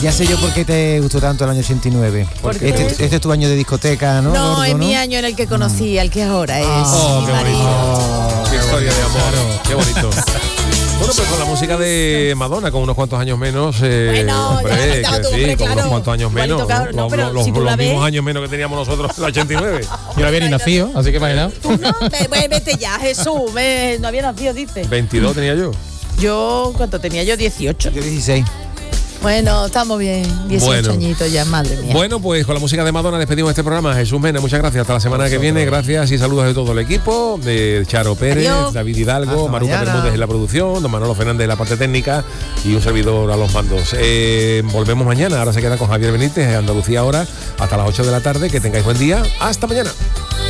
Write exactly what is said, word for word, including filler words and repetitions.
Ya sé yo por qué te gustó tanto el año ochenta y nueve. Porque este, este es tu año de discoteca, ¿no? No, Gordo, es ¿no? mi año en el que conocí al que ahora es. Oh, mi qué marido. bonito. Qué historia de amor. Qué bonito. Bueno, pues con la música de Madonna, con unos cuantos años menos, eh, Bueno, hombre, ya lo has que quitado tú, sí, hombre, con claro. unos cuantos años Igualito, menos, claro, no, los, pero los- si tú los la ves- mismos años menos que teníamos nosotros en el ochenta y nueve. Yo no había ni nacido, así que imaginaos. Tú no, ve- ve- vete ya, Jesús. ve- no había nacido, dice. veintidós tenía yo. Yo, ¿cuánto tenía yo? dieciocho. Yo dieciséis. Bueno, estamos bien. dieciocho Bueno. añitos ya, madre mía. Bueno, pues con la música de Madonna despedimos este programa. Jesús Mena, muchas gracias. Hasta la semana que viene. Gracias y saludos de todo el equipo, de Charo Pérez, Adiós. David Hidalgo, Hasta Maruca mañana. Bermúdez en la producción, don Manolo Fernández en la parte técnica y un servidor a los mandos. Eh, volvemos mañana. Ahora se queda con Javier Benítez, Andalucía Ahora, hasta las ocho de la tarde. Que tengáis buen día. Hasta mañana.